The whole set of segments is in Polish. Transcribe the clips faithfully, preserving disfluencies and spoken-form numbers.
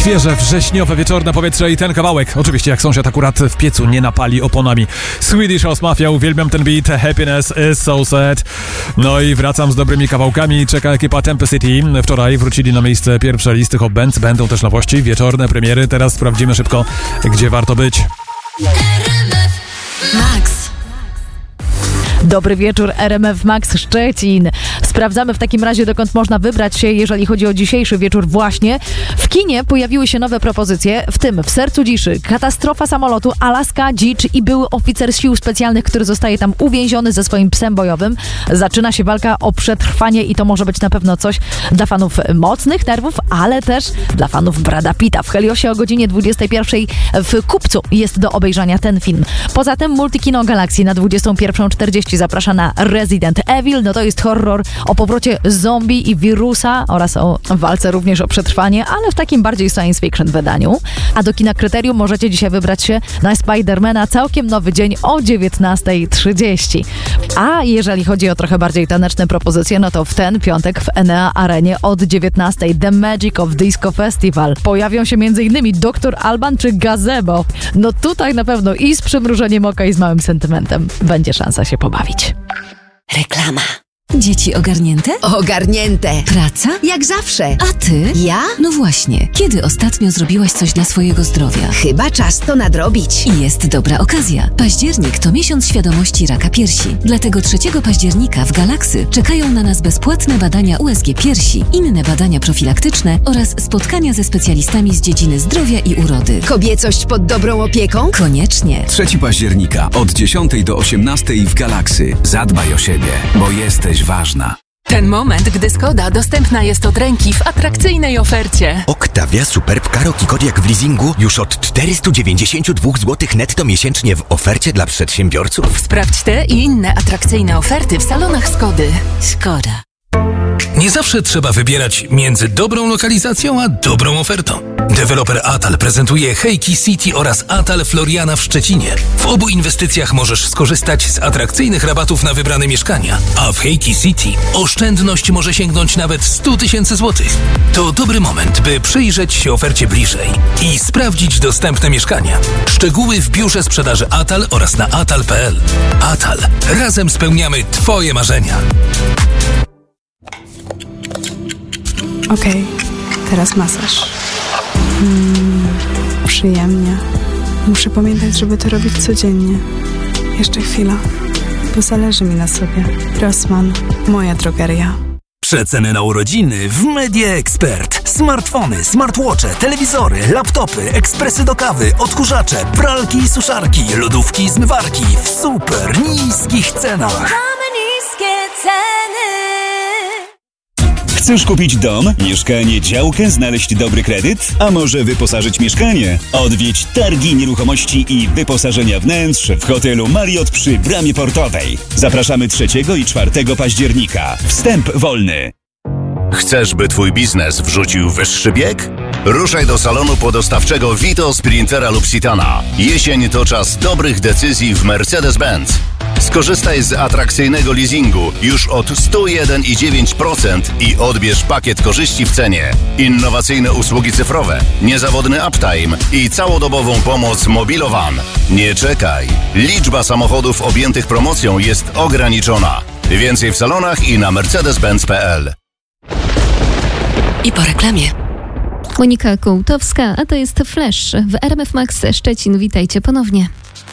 Świeże, wrześniowe, wieczorne powietrze i ten kawałek. Oczywiście jak sąsiad akurat w piecu nie napali oponami. Swedish House Mafia, uwielbiam ten beat. Happiness is so sad. No i wracam z dobrymi kawałkami. Czeka ekipa Tempe City. Wczoraj wrócili na miejsce pierwsze listy Hot Bands. Będą też nowości, wieczorne premiery. Teraz sprawdzimy szybko, gdzie warto być. Max. Dobry wieczór, R M F Max Szczecin. Sprawdzamy w takim razie, dokąd można wybrać się, jeżeli chodzi o dzisiejszy wieczór właśnie. W kinie pojawiły się nowe propozycje, w tym W sercu dziszy, katastrofa samolotu, Alaska, dzicz i były oficer sił specjalnych, który zostaje tam uwięziony ze swoim psem bojowym. Zaczyna się walka o przetrwanie i to może być na pewno coś dla fanów mocnych nerwów, ale też dla fanów Brada Pitta. W Heliosie o godzinie dwudziestej pierwszej w Kupcu jest do obejrzenia ten film. Poza tym Multikino Galaxy na dwudziestą pierwszą czterdzieści zaprasza na Resident Evil. No to jest horror o powrocie zombie i wirusa oraz o walce również o przetrwanie, ale w takim bardziej science fiction wydaniu. A do kina Kryterium możecie dzisiaj wybrać się na Spidermana Całkiem nowy dzień o dziewiętnasta trzydzieści. A jeżeli chodzi o trochę bardziej taneczne propozycje, no to w ten piątek w Enea Arenie od dziewiętnastej The Magic of Disco Festival. Pojawią się m.in. doktor Alban czy Gazebo. No tutaj na pewno i z przymrużeniem oka i z małym sentymentem będzie szansa się pobawić. Reklama. Dzieci ogarnięte? Ogarnięte. Praca? Jak zawsze. A ty? Ja? No właśnie. Kiedy ostatnio zrobiłaś coś dla swojego zdrowia? Chyba czas to nadrobić. I jest dobra okazja. Październik to miesiąc świadomości raka piersi. Dlatego trzeciego października w Galaksy czekają na nas bezpłatne badania U S G piersi, inne badania profilaktyczne oraz spotkania ze specjalistami z dziedziny zdrowia i urody. Kobiecość pod dobrą opieką? Koniecznie. trzeciego października od dziesiątej do osiemnastej w Galaksy. Zadbaj o siebie, bo jesteś ważna. Ten moment, gdy Skoda dostępna jest od ręki w atrakcyjnej ofercie. Octavia Superb Karoq i Kodiaq w leasingu już od czterysta dziewięćdziesiąt dwa złote netto miesięcznie w ofercie dla przedsiębiorców. Sprawdź te i inne atrakcyjne oferty w salonach Skody. Skoda. Nie zawsze trzeba wybierać między dobrą lokalizacją a dobrą ofertą. Deweloper Atal prezentuje Hejki City oraz Atal Floriana w Szczecinie. W obu inwestycjach możesz skorzystać z atrakcyjnych rabatów na wybrane mieszkania, a w Hejki City oszczędność może sięgnąć nawet sto tysięcy złotych. To dobry moment, by przyjrzeć się ofercie bliżej i sprawdzić dostępne mieszkania. Szczegóły w biurze sprzedaży Atal oraz na atal kropka p l. Atal. Razem spełniamy Twoje marzenia. Okej, okay, teraz masaż. Mm, przyjemnie. Muszę pamiętać, żeby to robić codziennie. Jeszcze chwila, bo zależy mi na sobie. Rossmann, moja drogeria. Przeceny na urodziny w Media Expert. Smartfony, smartwatche, telewizory, laptopy, ekspresy do kawy, odkurzacze, pralki i suszarki, lodówki i zmywarki w super niskich cenach. Mamy niskie ceny. Chcesz kupić dom, mieszkanie, działkę, znaleźć dobry kredyt? A może wyposażyć mieszkanie? Odwiedź targi nieruchomości i wyposażenia wnętrz w hotelu Marriott przy Bramie Portowej. Zapraszamy trzeciego i czwartego października. Wstęp wolny. Chcesz, by twój biznes wrzucił wyższy bieg? Ruszaj do salonu podostawczego Vito, Sprintera lub Citana. Jesień to czas dobrych decyzji w Mercedes-Benz. Skorzystaj z atrakcyjnego leasingu już od sto jeden i dziewięć procent i odbierz pakiet korzyści w cenie. Innowacyjne usługi cyfrowe, niezawodny uptime i całodobową pomoc Mobilowan. Nie czekaj. Liczba samochodów objętych promocją jest ograniczona. Więcej w salonach i na mercedes benz kropka p l. I po reklamie. Monika Kołtowska, a to jest Flash w R M F Max Szczecin. Witajcie ponownie.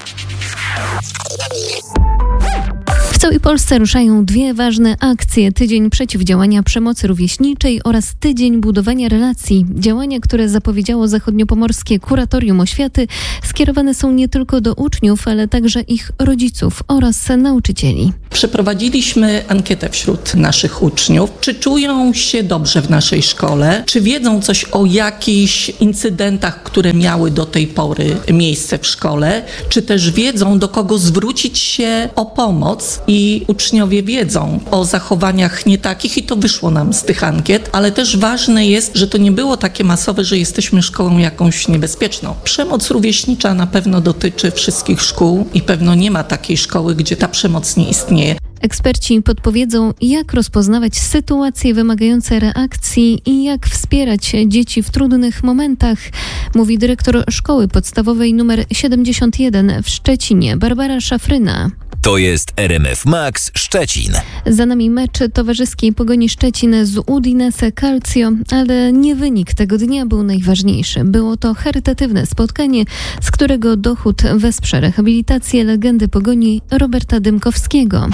W całej Polsce ruszają dwie ważne akcje. Tydzień przeciwdziałania przemocy rówieśniczej oraz Tydzień budowania relacji. Działania, które zapowiedziało zachodniopomorskie Kuratorium Oświaty, skierowane są nie tylko do uczniów, ale także ich rodziców oraz nauczycieli. Przeprowadziliśmy ankietę wśród naszych uczniów. Czy czują się dobrze w naszej szkole? Czy wiedzą coś o jakichś incydentach, które miały do tej pory miejsce w szkole? Czy też wiedzą, do kogo zwrócić się o pomoc? I uczniowie wiedzą o zachowaniach nie takich i to wyszło nam z tych ankiet, ale też ważne jest, że to nie było takie masowe, że jesteśmy szkołą jakąś niebezpieczną. Przemoc rówieśnicza na pewno dotyczy wszystkich szkół i pewno nie ma takiej szkoły, gdzie ta przemoc nie istnieje. Eksperci podpowiedzą, jak rozpoznawać sytuacje wymagające reakcji i jak wspierać dzieci w trudnych momentach, mówi dyrektor szkoły podstawowej nr siedemdziesiąt jeden w Szczecinie, Barbara Szafryna. To jest R M F Max Szczecin. Za nami mecz towarzyskiej Pogoni Szczecin z Udinese Calcio, ale nie wynik tego dnia był najważniejszy. Było to charytatywne spotkanie, z którego dochód wesprze rehabilitację legendy Pogoni Roberta Dymkowskiego.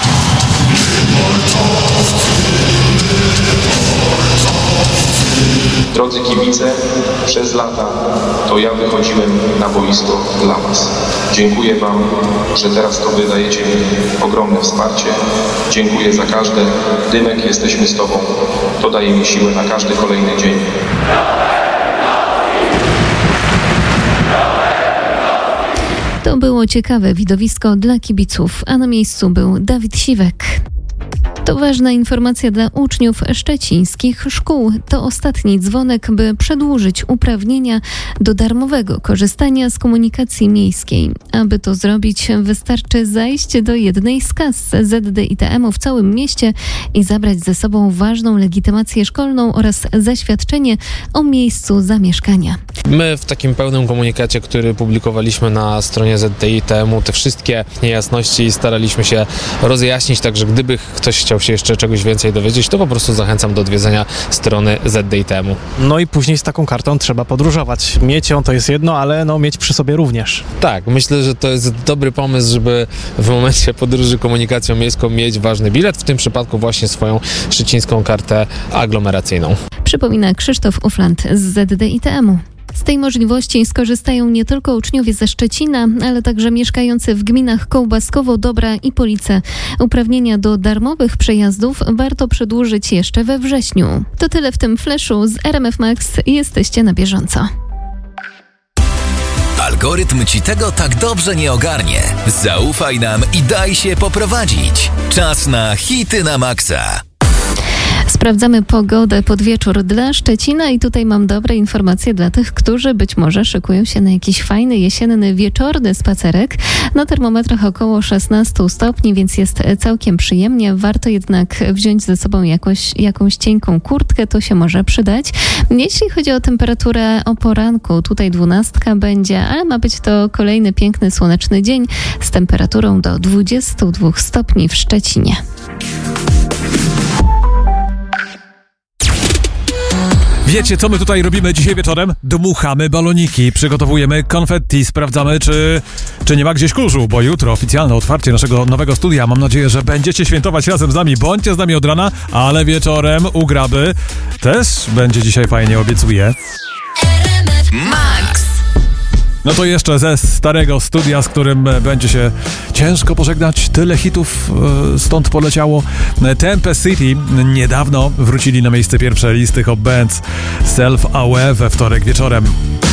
Drodzy kibice, przez lata to ja wychodziłem na boisko dla Was. Dziękuję Wam, że teraz to wy dajecie mi ogromne wsparcie. Dziękuję za każde. Dymek, jesteśmy z Tobą. To daje mi siłę na każdy kolejny dzień. To było ciekawe widowisko dla kibiców, a na miejscu był Dawid Siwek. To ważna informacja dla uczniów szczecińskich szkół. To ostatni dzwonek, by przedłużyć uprawnienia do darmowego korzystania z komunikacji miejskiej. Aby to zrobić, wystarczy zajść do jednej z kas Z D I T M-u w całym mieście i zabrać ze sobą ważną legitymację szkolną oraz zaświadczenie o miejscu zamieszkania. My w takim pełnym komunikacie, który publikowaliśmy na stronie Z D I T M-u, te wszystkie niejasności staraliśmy się rozjaśnić, także gdyby ktoś chciał się jeszcze czegoś więcej dowiedzieć, to po prostu zachęcam do odwiedzenia strony Z D I T M-u. No i później z taką kartą trzeba podróżować. Mieć ją to jest jedno, ale no mieć przy sobie również. Tak, myślę, że to jest dobry pomysł, żeby w momencie podróży komunikacją miejską mieć ważny bilet, w tym przypadku właśnie swoją szczecińską kartę aglomeracyjną. Przypomina Krzysztof Ufland z Z D I T M-u. Z tej możliwości skorzystają nie tylko uczniowie ze Szczecina, ale także mieszkający w gminach Kołbaskowo, Dobra i Police. Uprawnienia do darmowych przejazdów warto przedłużyć jeszcze we wrześniu. To tyle w tym flashu z R M F Max. Jesteście na bieżąco. Algorytm ci tego tak dobrze nie ogarnie. Zaufaj nam i daj się poprowadzić. Czas na hity na maksa. Sprawdzamy pogodę pod wieczór dla Szczecina i tutaj mam dobre informacje dla tych, którzy być może szykują się na jakiś fajny, jesienny, wieczorny spacerek. Na termometrach około szesnaście stopni, więc jest całkiem przyjemnie. Warto jednak wziąć ze sobą jakoś, jakąś cienką kurtkę, to się może przydać. Jeśli chodzi o temperaturę o poranku, tutaj dwunastka będzie, ale ma być to kolejny piękny, słoneczny dzień z temperaturą do dwudziestu dwóch stopni w Szczecinie. Wiecie, co my tutaj robimy dzisiaj wieczorem? Dmuchamy baloniki, przygotowujemy konfetti, sprawdzamy, czy, czy nie ma gdzieś kurzu, bo jutro oficjalne otwarcie naszego nowego studia. Mam nadzieję, że będziecie świętować razem z nami. Bądźcie z nami od rana, ale wieczorem u Graby też będzie dzisiaj fajnie, obiecuję. Max. No to jeszcze ze starego studia, z którym będzie się ciężko pożegnać. Tyle hitów e, stąd poleciało. Tempest City niedawno wrócili na miejsce pierwsze listy Hot Bands Self-Aware we wtorek wieczorem.